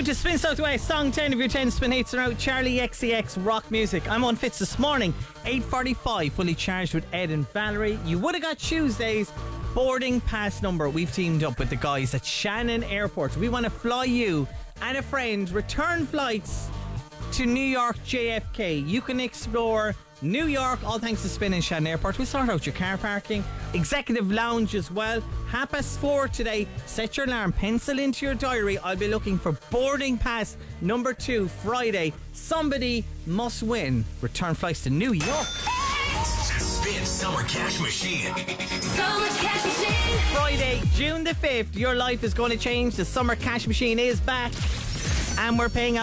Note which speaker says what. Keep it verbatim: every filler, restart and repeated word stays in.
Speaker 1: tuned to Spin Southwest, song ten of your ten spin hits are out. Charlie X C X rock music. I'm on Fitz this morning, eight forty-five, fully charged with Ed and Valerie. You would have got Tuesday's boarding pass number. We've teamed up with the guys at Shannon Airport. We want to fly you and a friend return flights to New York J F K. You can explore New York, all thanks to Spin and Shannon Airport. We sort out your car parking, executive lounge as well. Half past four today. Set your alarm, pencil into your diary. I'll be looking for boarding pass number two, Friday. Somebody must win return flights to New York.
Speaker 2: Spin Summer Cash Machine.
Speaker 3: Summer Cash Machine.
Speaker 1: Friday, June the fifth. Your life is going to change. The Summer Cash Machine is back, and we're paying out